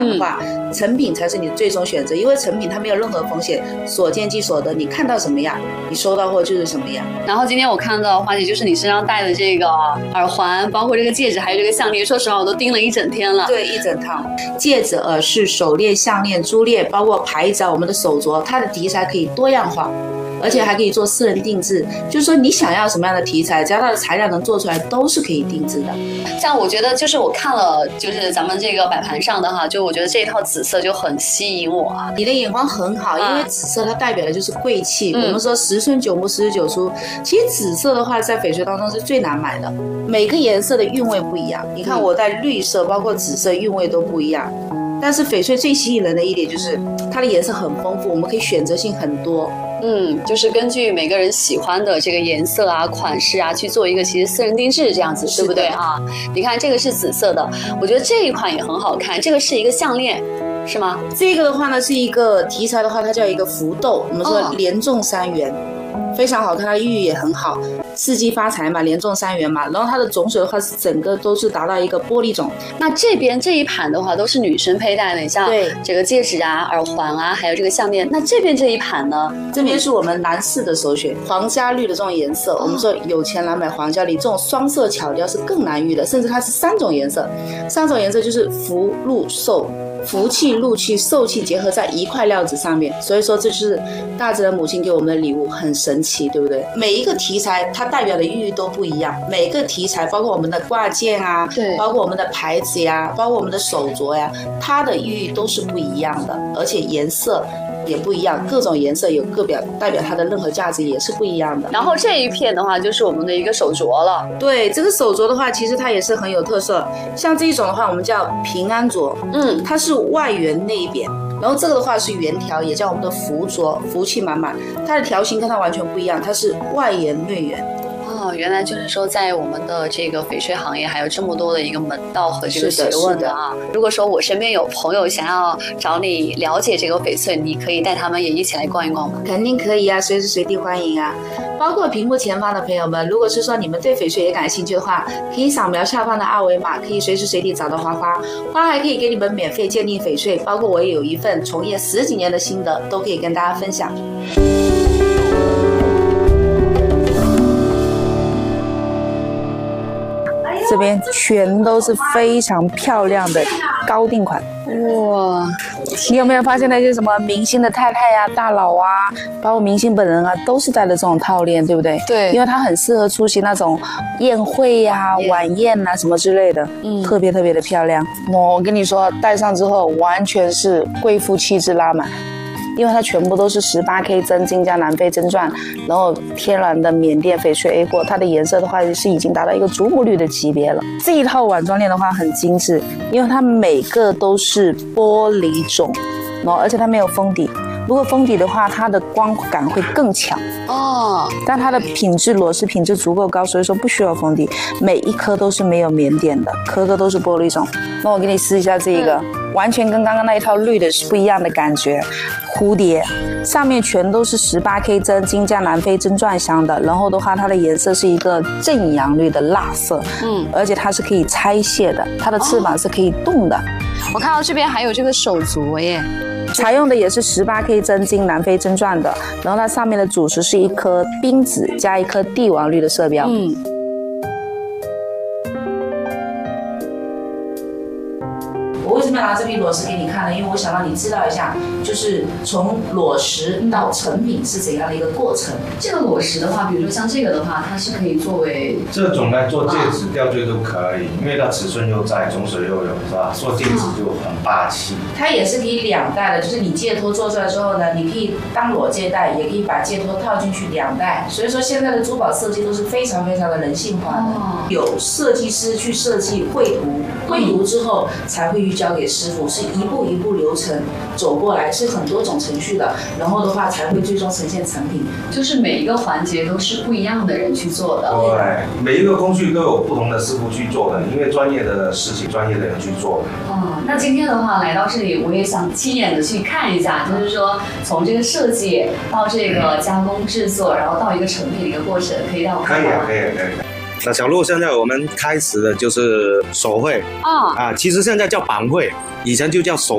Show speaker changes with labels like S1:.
S1: 的话，成品才是你最终选择，因为成品它没有任何风险，所见即所得，你看到什么样，你收到货就是什么样。
S2: 然后今天我看到花姐就是你身上戴的这个耳环，包括这个戒指，还有这个项链，说实话我都盯了一整天了。
S1: 对，一整套戒指、耳饰、手链、项链、珠链，包括牌子啊，我们的手镯，它的题材可以多样化。而且还可以做私人定制，就是说你想要什么样的题材，只要它的材料能做出来，都是可以定制的。
S2: 像我觉得就是我看了，就是咱们这个摆盘上的哈，就我觉得这一套紫色就很吸引我啊。
S1: 你的眼光很好，因为紫色它代表的就是贵气。我们说10春9木49出，其实紫色的话在翡翠当中是最难买的，每个颜色的韵味不一样。你看我带绿色，包括紫色，韵味都不一样。但是翡翠最吸引人的一点就是它的颜色很丰富，我们可以选择性很多。
S2: 就是根据每个人喜欢的这个颜色啊、款式啊去做一个其实私人定制这样子，对不对啊？你看这个是紫色的，我觉得这一款也很好看，这个是一个项链。是吗？
S1: 这个的话呢是一个题材的话，它叫一个福豆，我们说连中3元。非常好看，它的寓意也很好，四季发财嘛，连中3元嘛。然后它的种水的话是整个都是达到一个玻璃种。
S2: 那这边这一盘的话都是女生佩戴的，像这个戒指啊、耳环啊，还有这个项链。那这边这一盘呢？
S1: 这边是我们男士的首选，黄加绿的这种颜色。我们说有钱难买黄加绿，这种双色巧雕是更难遇的，甚至它是3种颜色。3种颜色就是福、禄、寿。福气、禄气、寿气结合在一块料子上面，所以说这就是大自然母亲给我们的礼物，很神奇，对不对？每一个题材它代表的寓意都不一样，每个题材包括我们的挂件啊，
S2: 对，
S1: 包括我们的牌子呀，包括我们的手镯呀，它的寓意都是不一样的，而且颜色也不一样，各种颜色有各代表它的任何价值也是不一样的。
S2: 然后这一片的话就是我们的一个手镯了。
S1: 对，这个手镯的话其实它也是很有特色，像这一种的话我们叫平安镯，它是外圆内扁，然后这个的话是圆条，也叫我们的福镯，福气满满。它的条形跟它完全不一样，它是外圆内圆。
S2: 原来就是说在我们的这个翡翠行业还有这么多的一个门道和这个学问的啊。如果说我身边有朋友想要找你了解这个翡翠，你可以带他们也一起来逛一逛吗？
S1: 肯定可以啊，随时随地欢迎啊。包括屏幕前方的朋友们，如果是说你们对翡翠也感兴趣的话，可以扫描下方的2维码，可以随时随地找到花花，花还可以给你们免费鉴定翡翠，包括我也有一份从业10几年的心得，都可以跟大家分享。这边全都是非常漂亮的高定款。哇，你有没有发现那些什么明星的太太呀、大佬啊，包括明星本人啊，都是戴的这种套链，对不对？
S2: 对，
S1: 因为它很适合出席那种宴会呀、晚宴啊什么之类的，特别特别的漂亮。我跟你说，戴上之后完全是贵妇气质拉满。因为它全部都是18K 真金加南非真钻，然后天然的缅甸翡翠 A 货，它的颜色的话是已经达到一个祖母绿的级别了。这一套晚装链的话很精致，因为它每个都是玻璃种，而且它没有封底。如果封底的话，它的光感会更强但它的品质裸饰品质足够高，所以说不需要封底，每一颗都是没有棉点的，颗颗都是玻璃种。那我给你试一下这一个，完全跟刚刚那一套绿的是不一样的感觉。蝴蝶上面全都是18K 真金加南非真钻镶的，然后的话它的颜色是一个正阳绿的蜡色，而且它是可以拆卸的，它的翅膀是可以动的。
S2: 我看到这边还有这个手镯耶。
S1: 采用的也是18K 真金南非真钻的，然后它上面的主石是一颗冰紫加一颗帝王绿的色标。我为什么要拿这批裸石给你看呢？因为我想让你知道一下，就是从裸石到成品是怎样的一个过程。
S2: 这个裸石的话，比如说像这个的话，它是可以作为
S3: 这种来做戒指、吊坠都可以，因为它尺寸又在，种水又有，是吧？做戒指就很霸气。
S1: 它也是可以2戴的，就是你戒托做出来之后呢，你可以当裸戒戴，也可以把戒托套进去2戴。所以说现在的珠宝设计都是非常非常的人性化的，有设计师去设计绘图，绘图之后才会去交给师傅，是一步一步流程走过来，是很多种程序的，然后的话才会最终呈现成品。
S2: 就是每一个环节都是不一样的人去做的。
S3: 对，每一个工序都有不同的师傅去做的，因为专业的事情专业的人去做。
S2: 那今天的话来到这里，我也想亲眼的去看一下，就是说从这个设计到这个加工制作，然后到一个成品的一个过程，可以让我看到。
S3: 可以。那小鹿，现在我们开始的就是手绘其实现在叫板绘，以前就叫手